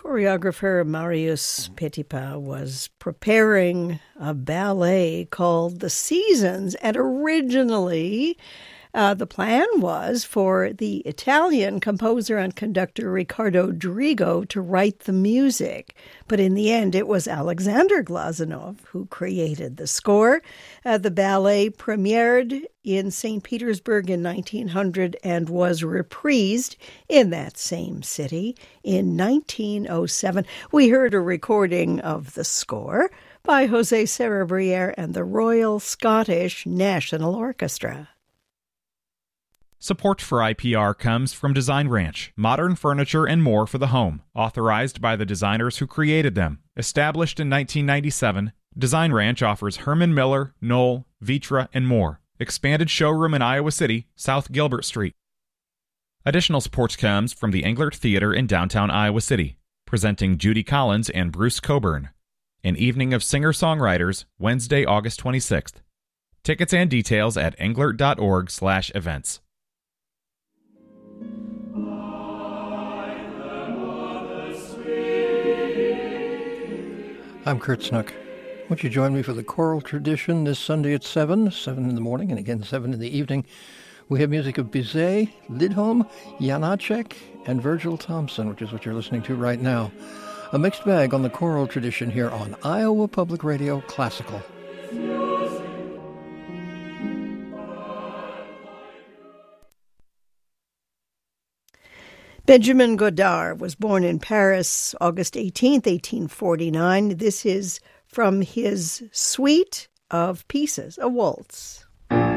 Choreographer Marius Petipa was preparing a ballet called The Seasons, and originally the plan was for the Italian composer and conductor Riccardo Drigo to write the music. But in the end, it was Alexander Glazunov who created the score. The ballet premiered in St. Petersburg in 1900 and was reprised in that same city in 1907. We heard a recording of the score by José Cerebriere and the Royal Scottish National Orchestra. Support for IPR comes from Design Ranch, modern furniture and more for the home, authorized by the designers who created them. Established in 1997, Design Ranch offers Herman Miller, Knoll, Vitra, and more. Expanded showroom in Iowa City, South Gilbert Street. Additional support comes from the Englert Theater in downtown Iowa City, presenting Judy Collins and Bruce Coburn. An evening of singer-songwriters, Wednesday, August 26th. Tickets and details at englert.org/events. I'm Kurt Snook. Won't you join me for the choral tradition this Sunday at 7 in the morning, and again 7 in the evening. We have music of Bizet, Lidholm, Janacek, and Virgil Thompson, which is what you're listening to right now. A mixed bag on the choral tradition here on Iowa Public Radio Classical. Benjamin Godard was born in Paris, August 18th, 1849. This is from his suite of pieces, a waltz.